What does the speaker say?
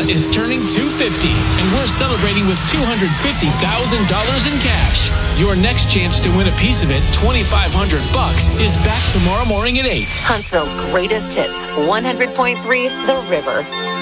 is turning 250, and we're celebrating with $250,000 in cash. Your next chance to win a piece of it, $2,500, is back tomorrow morning at 8. Huntsville's greatest hits, 100.3 The River.